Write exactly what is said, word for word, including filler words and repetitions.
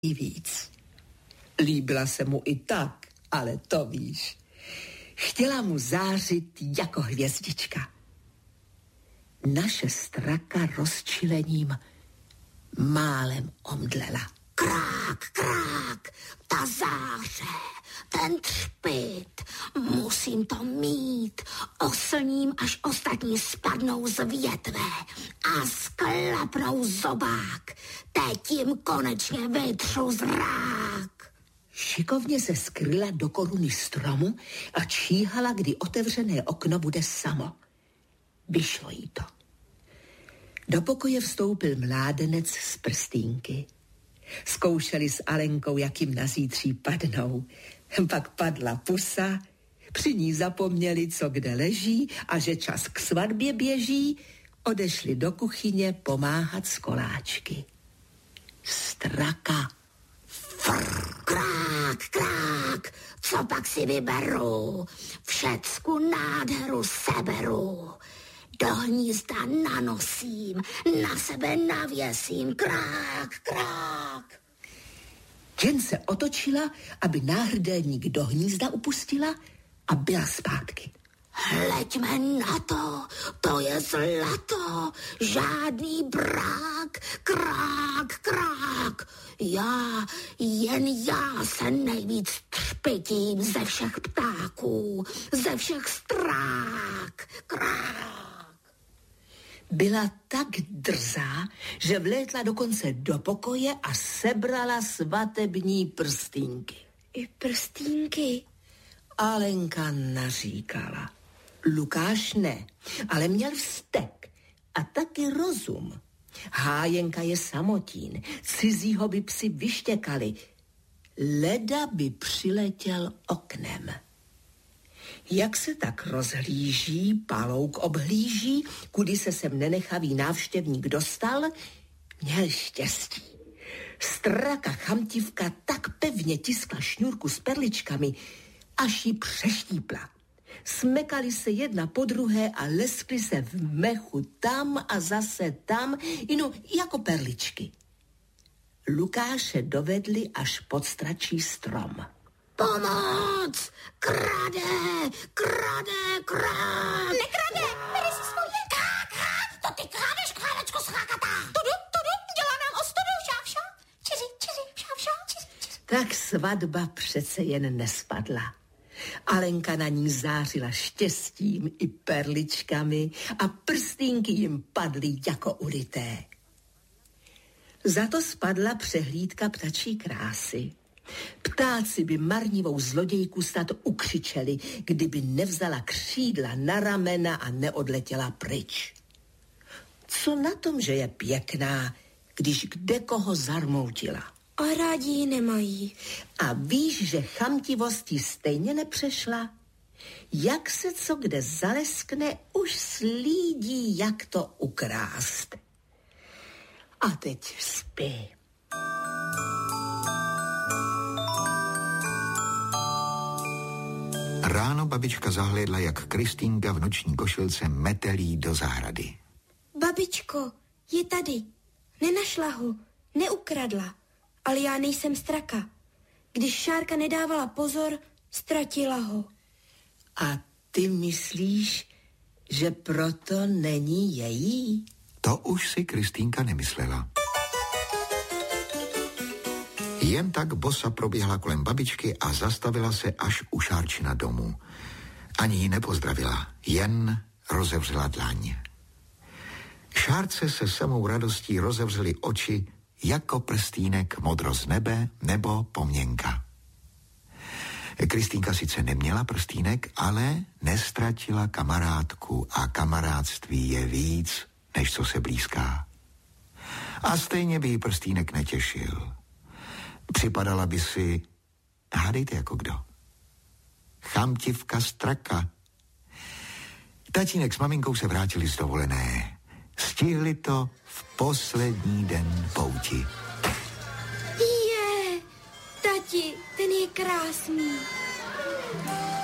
víc. Líbila se mu i tak, ale to víš. Chtěla mu zářit jako hvězdička. Naše straka rozčilením málem omdlela. Krák, krák, ta záře, ten třpyt, musím to mít, oslním, až ostatní spadnou z větve a sklapnou zobák, teď jim konečně vytřu zrák. Šikovně se skryla do koruny stromu a číhala, kdy otevřené okno bude samo. Vyšlo jí to. Do pokoje vstoupil mládenec z prstýnky. Zkoušeli s Alenkou, jak jim na zítří padnou. Pak padla pusa, při ní zapomněli, co kde leží a že čas k svatbě běží, odešli do kuchyně pomáhat s koláčky. Straka. Frr, krák, krák, co pak si vyberu, všecku nádheru seberu. Do hnízda nanosím, na sebe navěsím, krák, krák. Jen se otočila, aby náhrdelník do hnízda upustila a byla zpátky. Hleďme na to, to je zlato, žádný brák, krák, krák. Já, jen já se nejvíc třpytím ze všech ptáků, ze všech strák, krák. Byla tak drzá, že vlétla dokonce do pokoje a sebrala svatební prstýnky. I prstýnky? Alenka naříkala. Lukáš ne, ale měl vztek a taky rozum. Hájenka je samotín, cizího by psi vyštěkali. Leda by přiletěl oknem. Jak se tak rozhlíží, palouk obhlíží, kudy se sem nenechavý návštěvník dostal, měl štěstí. Straka chamtivka tak pevně tiskla šňůrku s perličkami, až ji přeštípla. Smekali se jedna po druhé a leskli se v mechu tam a zase tam, ino jako perličky. Lukáše dovedli až pod stračí strom. Pomoc! Krade! Krade! Krade! Nekrade! Bere si svoje! Krák, krák! To ty krádeš, králečko schrákatá! Tudu, tudu, dělá nám ostudu, šáv, šáv. Čiři, čiři, šáv, šáv, čiři, čiři. Tak svatba přece jen nespadla. Alenka na ní zářila štěstím i perličkami a prstýnky jim padly jako ulité. Za to spadla přehlídka ptačí krásy. Ptáci by marnivou zlodějku snad ukřičeli, kdyby nevzala křídla na ramena a neodletěla pryč. Co na tom, že je pěkná, když kde koho zarmoutila? A rádi ji nemají. A víš, že chamtivostí stejně nepřešla? Jak se co kde zaleskne, už slídí, jak to ukrást. A teď spí. Ráno babička zahlédla, jak Kristýnka v noční košilce metelí do zahrady. Babičko, je tady. Nenašla ho, neukradla. Ale já nejsem straka. Když Šárka nedávala pozor, ztratila ho. A ty myslíš, že proto není její? To už si Kristýnka nemyslela. Jen tak bosa proběhla kolem babičky a zastavila se až u Šárčina domu. Ani ji nepozdravila, jen rozevřela dlaň. Šárce se samou radostí rozevřely oči jako prstýnek modro z nebe nebo pomněnka. Kristýnka sice neměla prstýnek, ale nestratila kamarádku a kamarádství je víc, než co se blízká. A stejně by jí prstýnek netěšil. Připadala by si, hádejte jako kdo? Chamtivka straka. Tatínek s maminkou se vrátili z dovolené. Stihli to v poslední den pouti. Je, tati, ten je krásný.